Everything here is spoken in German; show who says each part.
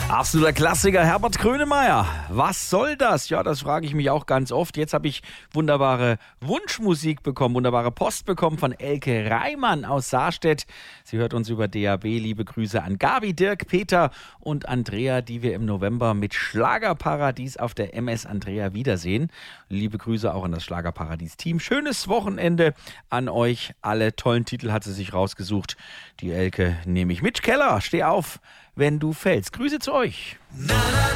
Speaker 1: Absoluter Klassiker, Herbert Grönemeyer. Was soll das? Ja, das frage ich mich auch ganz oft. Jetzt habe ich wunderbare Wunschmusik bekommen, wunderbare Post bekommen von Elke Reimann aus Saarstedt. Sie hört uns über DAB. Liebe Grüße an Gabi, Dirk, Peter und Andrea, die wir im November mit Schlagerparadies auf der MS Andrea wiedersehen. Liebe Grüße auch an das Schlagerparadies-Team. Schönes Wochenende an euch alle. Tollen Titel hat sie sich rausgesucht. Die Elke nehme ich mit. Keller, steh auf, wenn du fällst. Grüße zu euch.
Speaker 2: Na, na,